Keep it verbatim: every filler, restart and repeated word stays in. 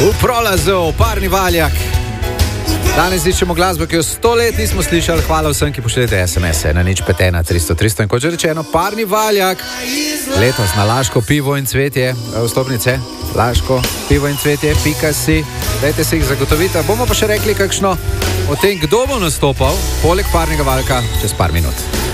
V Prolazu, Parni Valjak. Danes iščemo glasbo, ki jo sto let nismo slišali. Hvala vsem, ki pošljete es em es-e na nič pet ena tristo tristo. In kot že rečeno, Parni Valjak. Letos na Laško pivo in cvetje, vstopnice. Laško pivo in cvetje, pika si. Dajte si jih zagotoviti. Bomo pa še rekli kakšno o tem, kdo bo nastopal poleg Parnega Valjka čez par minut.